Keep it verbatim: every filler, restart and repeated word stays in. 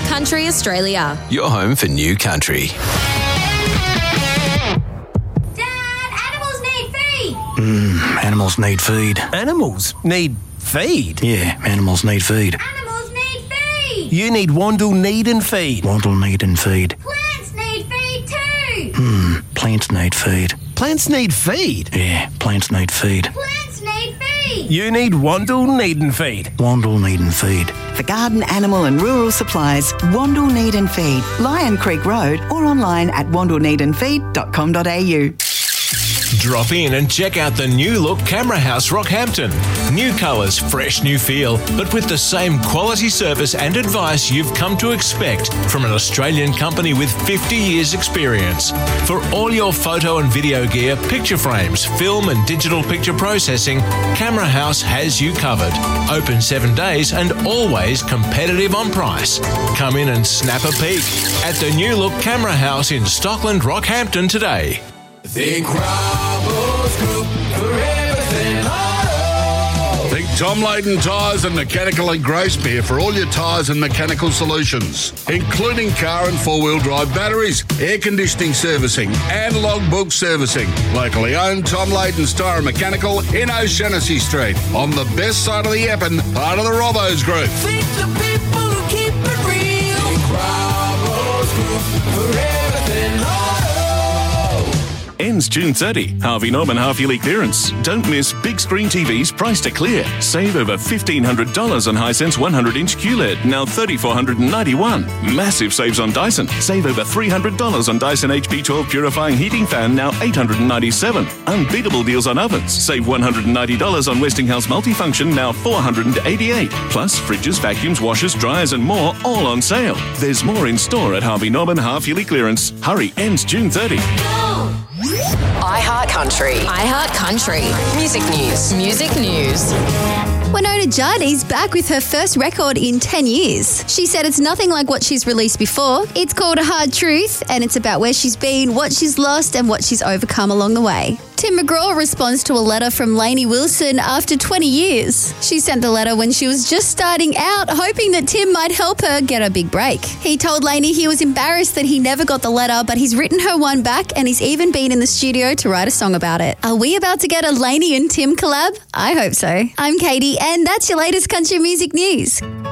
Heart Country Australia. Your home for new country. Dad, animals need feed. Mmm, animals need feed. Animals need feed? Yeah, animals need feed. Animals need feed. You need Wandle Need and Feed. Wandle need and feed. Plants need feed too. Hmm, plants need feed. Plants need feed? Yeah, plants need feed. Plants need feed. You need Wandle Need and Feed. Wandle need and feed. For garden, animal and rural supplies, Wandle Need and Feed, Lion Creek Road, or online at wandle need and feed dot com dot a u. Drop in and check out the new look Camera House Rockhampton. New colours, fresh new feel, but with the same quality service and advice you've come to expect from an Australian company with fifty years experience. For all your photo and video gear, picture frames, film and digital picture processing, Camera House has you covered. Open seven days and always competitive on price. Come in and snap a peek at the new look Camera House in Stockland, Rockhampton today. Think Robbos Group for everything auto. Think Tom Layden Tyres and Mechanical and Grace Beer for all your tyres and mechanical solutions, including car and four-wheel drive batteries, air conditioning servicing and logbook servicing. Locally owned Tom Layden's Tyre and Mechanical in O'Shanassy Street on the best side of the Epping, part of the Robbos Group. Think the people who keep it real. Think Robbos Group for everything auto. Ends June thirtieth. Harvey Norman half-yearly clearance. Don't miss big screen T Vs priced to clear. Save over fifteen hundred dollars on Hisense one hundred inch Q L E D, now three thousand four hundred ninety-one dollars. Massive saves on Dyson. Save over three hundred dollars on Dyson H P twelve purifying heating fan, now eight hundred ninety-seven dollars. Unbeatable deals on ovens. Save one hundred ninety dollars on Westinghouse multifunction, now four hundred eighty-eight dollars. Plus fridges, vacuums, washers, dryers and more, all on sale. There's more in store at Harvey Norman half-yearly clearance. Hurry, ends June thirtieth. iHeart Country. iHeart Country. Music news. Music news. Winona Judd is back with her first record in ten years. She said it's nothing like what she's released before. It's called A Hard Truth, and it's about where she's been, what she's lost, and what she's overcome along the way. Tim McGraw responds to a letter from Lainey Wilson after twenty years. She sent the letter when she was just starting out, hoping that Tim might help her get a big break. He told Lainey he was embarrassed that he never got the letter, but he's written her one back and he's even been in the studio to write a song about it. Are we about to get a Lainey and Tim collab? I hope so. I'm Katie, and that's your latest country music news.